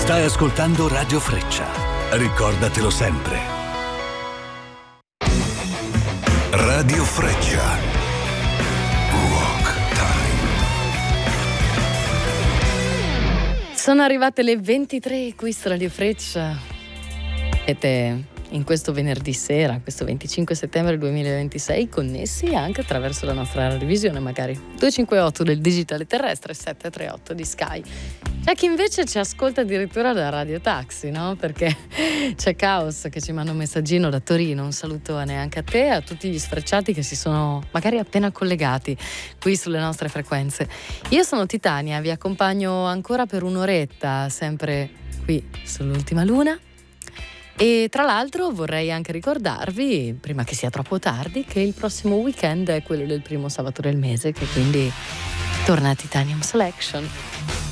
Stai ascoltando Radio Freccia. Ricordatelo sempre. Radio Freccia. Rock Time. Sono arrivate le 23 qui su Radio Freccia. Siete in questo venerdì sera, questo 25 settembre 2026, connessi anche attraverso la nostra revisione, magari 258 del digitale terrestre, 738 di Sky. C'è chi invece ci ascolta addirittura da Radio Taxi, no? Perché c'è Caos che ci manda un messaggino da Torino. Un salutone anche a te e a tutti gli sfrecciati che si sono magari appena collegati qui sulle nostre frequenze. Io sono Titania, vi accompagno ancora per un'oretta, sempre qui sull'Ultima Luna. E tra l'altro vorrei anche ricordarvi, prima che sia troppo tardi, che il prossimo weekend è quello del primo sabato del mese, che quindi torna a Titanium Selection.